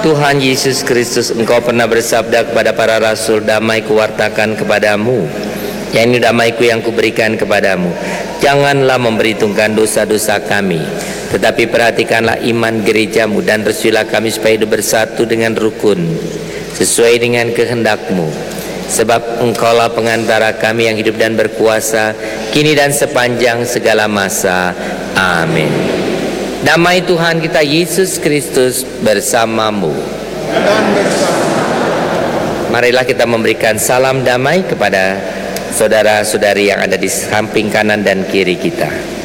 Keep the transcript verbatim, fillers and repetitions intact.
Tuhan Yesus Kristus, Engkau pernah bersabda kepada para rasul, damai kuwartakan kepadamu, yang ini damaiku yang kuberikan kepadamu. Janganlah memperhitungkan dosa-dosa kami, tetapi perhatikanlah iman gerejamu, dan restuilah kami supaya hidup bersatu dengan rukun, sesuai dengan kehendak-Mu. Sebab Engkaulah pengantara kami yang hidup dan berkuasa, kini dan sepanjang segala masa. Amin. Damai Tuhan kita Yesus Kristus bersamamu. Dan bersama. Marilah kita memberikan salam damai kepada saudara-saudari yang ada di samping kanan dan kiri kita.